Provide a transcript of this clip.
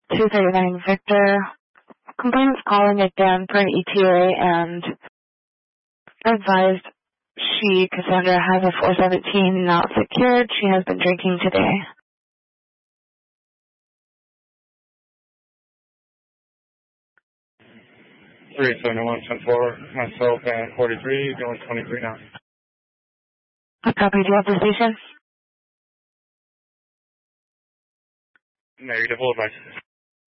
239 Victor. Complainant's calling again for an ETA and advised she, Cassandra, has a 417 not secured. She has been drinking today. 371, 10-4, myself and 43, going 23 now. Copy, do you have the station? Negative, hold back.